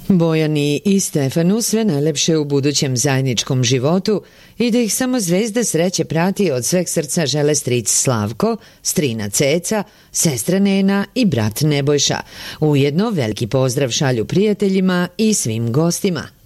Bojani i Stefanu sve najlepše u budućem zajedničkom životu i da ih samo zvezda sreće prati od sveg srca žele stric Slavko, strina Ceca, sestra Nena i brat Nebojša. Ujedno veliki pozdrav šalju prijateljima i svim gostima.